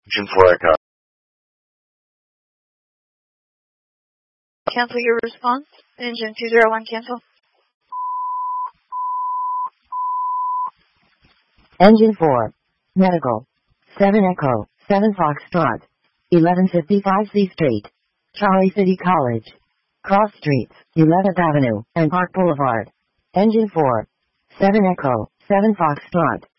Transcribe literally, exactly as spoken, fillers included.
Engine four Echo. Cancel your response. Engine two zero one, cancel. Engine four. Medical. seven Echo, seven Foxtrot. eleven fifty-five C Street. Charlie City College. Cross Streets, eleventh Avenue, and Park Boulevard. Engine four. seven Echo, seven Foxtrot.